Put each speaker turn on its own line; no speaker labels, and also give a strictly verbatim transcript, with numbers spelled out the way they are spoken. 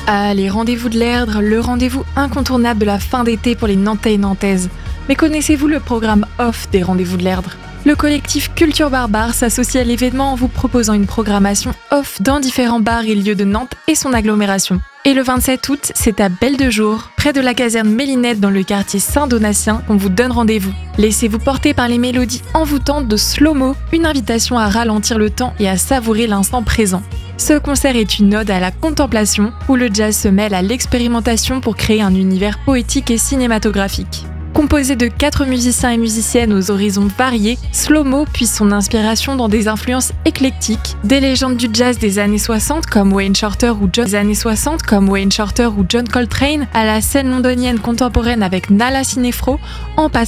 Ah, les rendez-vous de l'Erdre, le rendez-vous incontournable de la fin d'été pour les Nantais et Nantaises. Mais connaissez-vous le programme off des rendez-vous de l'Erdre ? Le collectif Culture Barbare s'associe à l'événement en vous proposant une programmation off dans différents bars et lieux de Nantes et son agglomération. Et le vingt-sept août, c'est à Belle-de-Jour, près de la caserne Mélinette dans le quartier Saint-Donatien, qu'on vous donne rendez-vous. Laissez-vous porter par les mélodies envoûtantes de Slow-Mo, une invitation à ralentir le temps et à savourer l'instant présent. Ce concert est une ode à la contemplation, où le jazz se mêle à l'expérimentation pour créer un univers poétique et cinématographique. Composé de quatre musiciens et musiciennes aux horizons variés, Slow-Mo puise son inspiration dans des influences éclectiques, des légendes du jazz des années soixante comme Wayne Shorter ou John, des années soixante comme Wayne Shorter ou John Coltrane, à la scène londonienne contemporaine avec Nala Cinefro, en passant